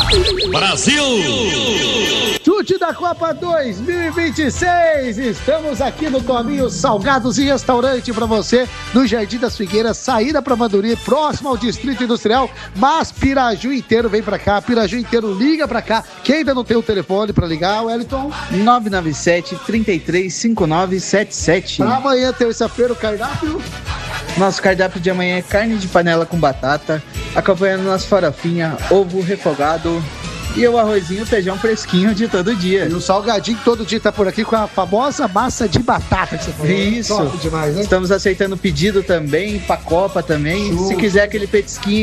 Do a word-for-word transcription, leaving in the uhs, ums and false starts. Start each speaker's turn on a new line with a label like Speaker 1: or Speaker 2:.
Speaker 1: Brasil!
Speaker 2: Chute da Copa dois mil e vinte e seis, estamos aqui no Tominho Salgados e Restaurante para você, no Jardim das Figueiras, saída para Manduri, próximo ao Distrito Industrial, mas Piraju inteiro vem para cá, Piraju inteiro liga para cá, quem ainda não tem o telefone para ligar, Wellington?
Speaker 3: nove nove sete, três três cinco nove sete sete.
Speaker 2: Para amanhã, terça-feira, o cardápio?
Speaker 3: Nosso cardápio de amanhã é carne de panela com batata, acompanhando nossa farofinha, ovo refogado e o arrozinho, feijão fresquinho de todo dia.
Speaker 2: E o salgadinho todo dia tá por aqui com a famosa massa de batata que você falou.
Speaker 3: Isso.
Speaker 2: Top demais, né?
Speaker 3: Estamos aceitando pedido também, pra Copa também.
Speaker 2: Show.
Speaker 3: Se quiser aquele petisquinho